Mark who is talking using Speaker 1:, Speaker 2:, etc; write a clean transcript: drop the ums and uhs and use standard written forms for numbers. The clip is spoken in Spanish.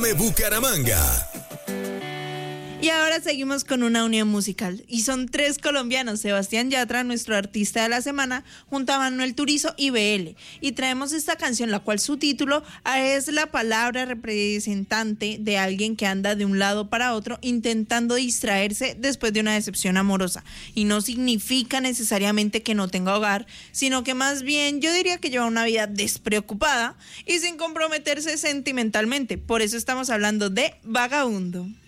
Speaker 1: Bucaramanga.
Speaker 2: Y ahora seguimos con una unión musical. Y son 3 colombianos: Sebastián Yatra, nuestro artista de la semana, junto a Manuel Turizo y BL. Y traemos esta canción, la cual su título es la palabra representante de alguien que anda de un lado para otro intentando distraerse después de una decepción amorosa. Y no significa necesariamente que no tenga hogar, sino que más bien yo diría que lleva una vida despreocupada y sin comprometerse sentimentalmente. Por eso estamos hablando de Vagabundo.